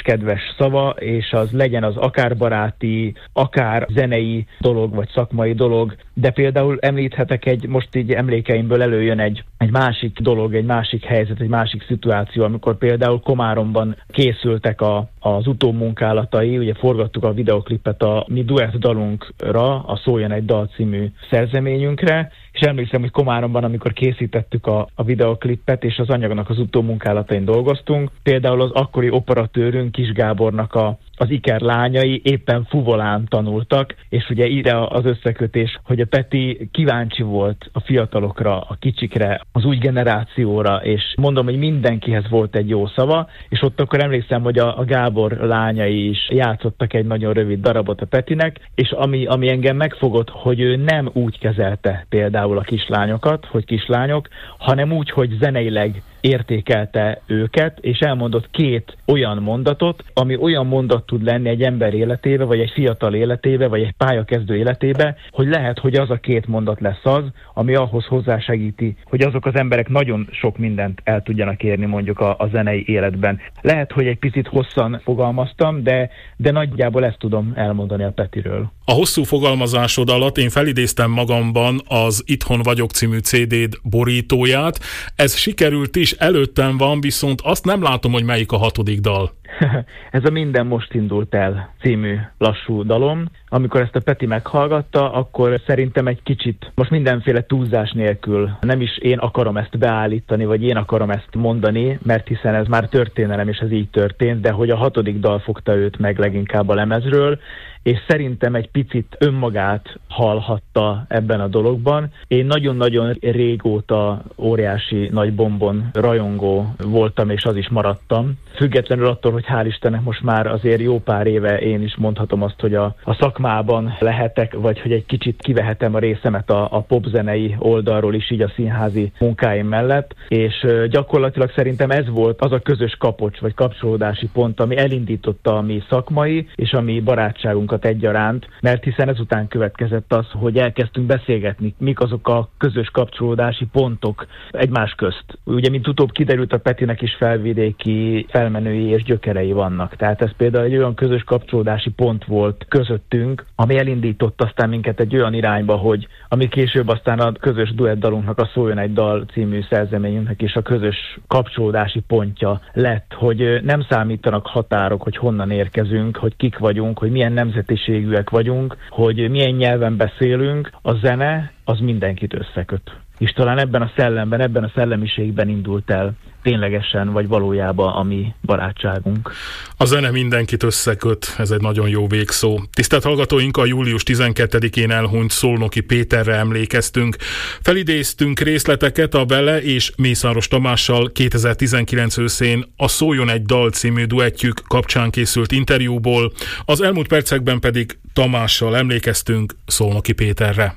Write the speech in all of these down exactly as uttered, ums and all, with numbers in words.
kedves szava, és az legyen az akár baráti, akár zenei dolog, vagy szakmai dolog, de például említhetek egy, most így emlékeimből előjön egy, egy másik dolog, egy másik helyzet, egy másik szituáció, amikor például Komáromban készültek a, az utómunkálatai, ugye forgattuk a videoklipet a mi duett dalunkra, a Szóljon egy dal című szerzeményünkre, és emlékszem, hogy Komáromban, amikor készítettük a, a videoklipet, és az anyagnak az utómunkálatain dolgoztunk, például az akkori operatőrünk Kis Gábornak a, az Iker lányai éppen fuvolán tanultak, és ugye ide az összekötés, hogy a Peti kíváncsi volt a fiatalokra, a kicsikre, az új generációra, és mondom, hogy mindenkihez volt egy jó szava, és ott akkor emlékszem, hogy a, a Gábor lányai is játszottak egy nagyon rövid darabot a Petinek, és ami, ami engem megfogott, hogy ő nem úgy kezelte például a kislányokat, hogy kislányok, hanem úgy, hogy zeneileg értékelte őket, és elmondott két olyan mondatot, ami olyan mondat tud lenni egy ember életébe, vagy egy fiatal életébe, vagy egy pályakezdő életébe, hogy lehet, hogy az a két mondat lesz az, ami ahhoz hozzásegíti, hogy azok az emberek nagyon sok mindent el tudjanak érni mondjuk a, a zenei életben. Lehet, hogy egy picit hosszan fogalmaztam, de, de nagyjából ezt tudom elmondani a Petiről. A hosszú fogalmazásod alatt én felidéztem magamban az Itthon vagyok című cé déd borítóját. Ez sikerült is, előttem van, viszont azt nem látom, hogy melyik a hatodik dal. Ez a Minden most indult el című lassú dalom. Amikor ezt a Peti meghallgatta, akkor szerintem egy kicsit, most mindenféle túlzás nélkül, nem is én akarom ezt beállítani, vagy én akarom ezt mondani, mert hiszen ez már történelem, és ez így történt, de hogy a hatodik dal fogta őt meg leginkább a lemezről, és szerintem egy picit önmagát hallhatta ebben a dologban. Én nagyon-nagyon régóta óriási nagy Bombon rajongó voltam, és az is maradtam. Függetlenül attól, hogy hál' Istennek most már azért jó pár éve én is mondhatom azt, hogy a, a szakmában lehetek, vagy hogy egy kicsit kivehetem a részemet a, a popzenei oldalról is, így a színházi munkáim mellett, és gyakorlatilag szerintem ez volt az a közös kapocs, vagy kapcsolódási pont, ami elindította a mi szakmai és a mi barátságunkat egyaránt, mert hiszen ezután következett az, hogy elkezdtünk beszélgetni, mik azok a közös kapcsolódási pontok egymás közt. Ugye, mint utóbb kiderült, a Petinek is felvidéki felmenői és gyökerei vannak. Tehát ez például egy olyan közös kapcsolódási pont volt közöttünk, ami elindított aztán minket egy olyan irányba, hogy ami később aztán a közös duettdalunknak, a Szóljon egy dal című szerzeményünknek is a közös kapcsolódási pontja lett, hogy nem számítanak határok, hogy honnan érkezünk, hogy kik vagyunk, hogy milyen nemzetiségűek vagyunk, hogy milyen nyelven beszélünk, a zene az mindenkit összeköt. És talán ebben a szellemben, ebben a szellemiségben indult el ténylegesen, vagy valójában a mi barátságunk. A zene mindenkit összeköt, ez egy nagyon jó végszó. Tisztelt hallgatóink, a július tizenkettedikén elhunyt Szolnoki Péterre emlékeztünk. Felidéztünk részleteket a vele és Mészáros Tamással kétezer-tizenkilenc őszén a Szóljon egy dal című duettjük kapcsán készült interjúból, az elmúlt percekben pedig Tamással emlékeztünk Szolnoki Péterre.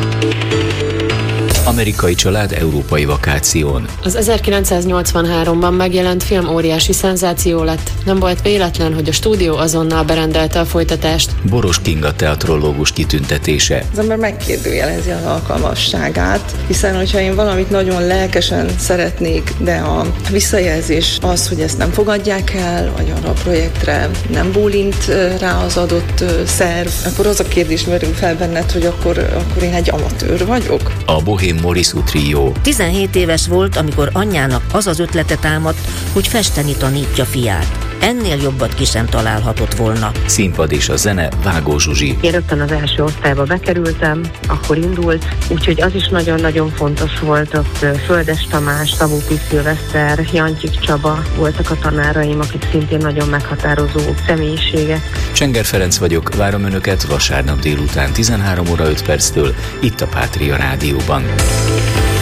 Amerikai család európai vakáción. Az ezerkilencszáznyolcvanháromban megjelent film óriási szenzáció lett. Nem volt véletlen, hogy a stúdió azonnal berendelte a folytatást. Boros Kinga teatrológus kitüntetése. Az ember megkérdőjelezi az alkalmasságát, hiszen hogyha én valamit nagyon lelkesen szeretnék, de a visszajelzés az, hogy ezt nem fogadják el, vagy arra a projektre nem bólint rá az adott szerv, akkor az a kérdés merül fel benned, hogy akkor, akkor én egy amatőr vagyok. A Bohém Moriszú trió. tizenhét éves volt, amikor anyjának az az ötlete támadt, hogy festeni tanítja fiát. Ennél jobbat ki sem találhatott volna. Színpad és a zene, Vágó Zsuzsi. Én rögtön az első osztályba bekerültem, akkor indult, úgyhogy az is nagyon-nagyon fontos volt, ott Földes Tamás, Szabó Szilveszter, Jancsik Csaba voltak a tanáraim, akik szintén nagyon meghatározó személyiségek. Csenger Ferenc vagyok, várom Önöket vasárnap délután tizenhárom óra öt perctől itt a Pátria Rádióban.